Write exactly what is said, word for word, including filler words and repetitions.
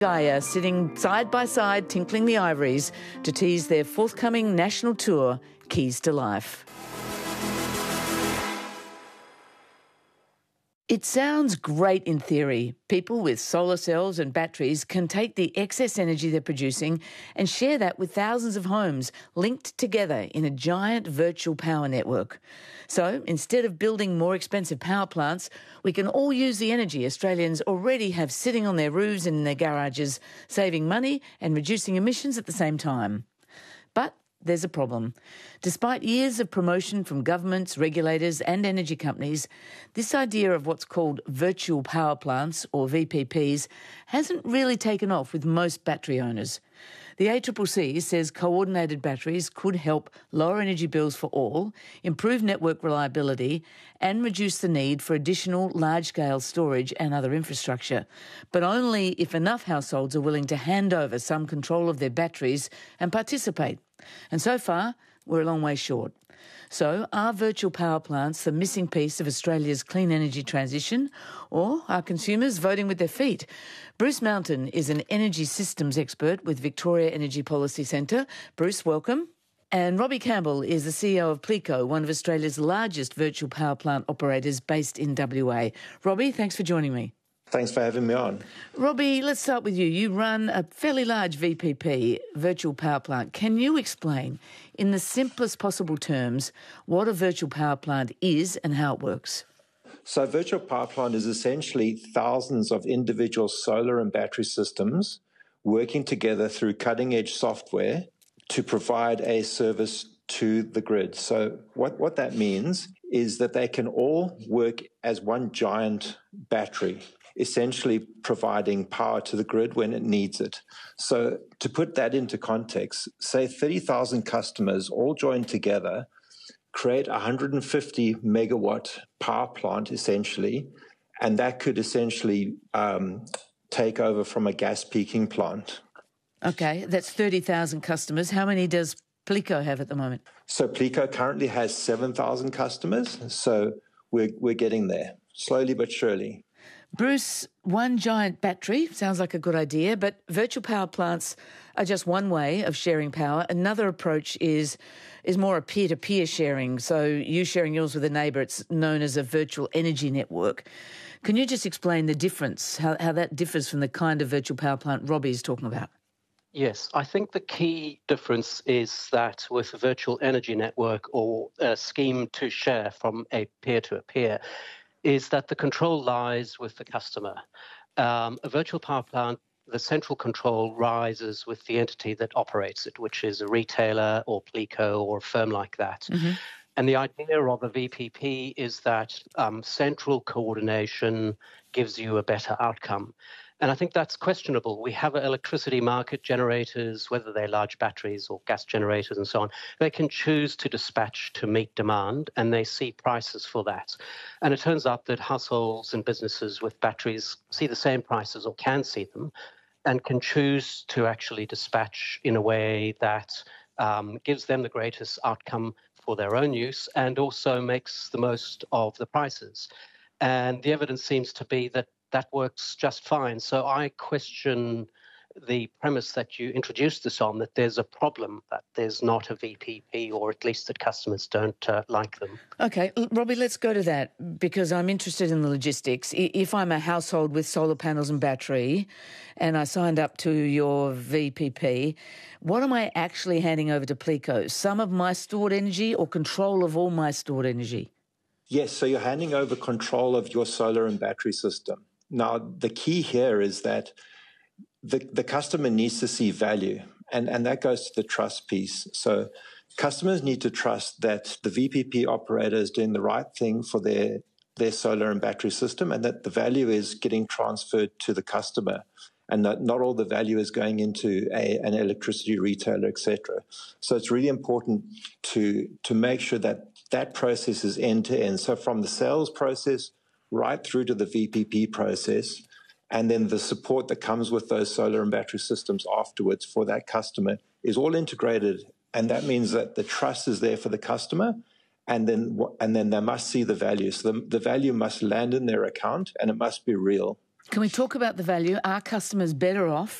Gaia sitting side by side, tinkling the ivories to tease their forthcoming national tour, Keys to Life. It sounds great in theory. People with solar cells and batteries can take the excess energy they're producing and share that with thousands of homes linked together in a giant virtual power network. So instead of building more expensive power plants, we can all use the energy Australians already have sitting on their roofs and in their garages, saving money and reducing emissions at the same time. But there's a problem. Despite years of promotion from governments, regulators and energy companies, this idea of what's called virtual power plants, or V P Ps, hasn't really taken off with most battery owners. The A C C C says coordinated batteries could help lower energy bills for all, improve network reliability and reduce the need for additional large-scale storage and other infrastructure, but only if enough households are willing to hand over some control of their batteries and participate. And so far, we're a long way short. So are virtual power plants the missing piece of Australia's clean energy transition, or are consumers voting with their feet? Bruce Mountain is an energy systems expert with Victoria Energy Policy Centre. Bruce, welcome. And Robbie Campbell is the C E O of Plico, one of Australia's largest virtual power plant operators based in W A. Robbie, thanks for joining me. Thanks for having me on. Robbie, let's start with you. You run a fairly large V P P, virtual power plant. Can you explain, in the simplest possible terms, what a virtual power plant is and how it works? So a virtual power plant is essentially thousands of individual solar and battery systems working together through cutting-edge software to provide a service to the grid. So what, what that means is that they can all work as one giant battery, essentially providing power to the grid when it needs it. So to put that into context, say thirty thousand customers all join together, create a one hundred fifty megawatt power plant essentially, and that could essentially um, take over from a gas peaking plant. Okay, that's thirty thousand customers. How many does Plico have at the moment? So Plico currently has seven thousand customers, so we're, we're getting there, slowly but surely. Bruce, one giant battery sounds like a good idea, but virtual power plants are just one way of sharing power. Another approach is is more a peer-to-peer sharing. So you sharing yours with a neighbour, it's known as a virtual energy network. Can you just explain the difference, how, how that differs from the kind of virtual power plant Robbie's talking about? Yes, I think the key difference is that with a virtual energy network or a scheme to share from a peer-to-a-peer, is that the control lies with the customer. Um, a virtual power plant, the central control rises with the entity that operates it, which is a retailer or Plico or a firm like that. Mm-hmm. And the idea of a V P P is that um, central coordination gives you a better outcome. And I think that's questionable. We have electricity market generators, whether they're large batteries or gas generators and so on. They can choose to dispatch to meet demand, and they see prices for that. And it turns out that households and businesses with batteries see the same prices or can see them and can choose to actually dispatch in a way that um, gives them the greatest outcome for their own use and also makes the most of the prices. And the evidence seems to be that that works just fine. So I question the premise that you introduced this on, that there's a problem, that there's not a V P P, or at least that customers don't uh, like them. OK, Robbie, let's go to that, because I'm interested in the logistics. If I'm a household with solar panels and battery and I signed up to your V P P, what am I actually handing over to Plico? Some of my stored energy or control of all my stored energy? Yes, so you're handing over control of your solar and battery system. Now, the key here is that the, the customer needs to see value, and, and that goes to the trust piece. So customers need to trust that the V P P operator is doing the right thing for their, their solar and battery system, and that the value is getting transferred to the customer, and that not all the value is going into a, an electricity retailer, et cetera. So it's really important to, to make sure that that process is end-to-end. So from the sales process right through to the V P P process, and then the support that comes with those solar and battery systems afterwards for that customer is all integrated. And that means that the trust is there for the customer, and then and then they must see the value. So the, the value must land in their account, and it must be real. Can we talk about the value? Are customers better off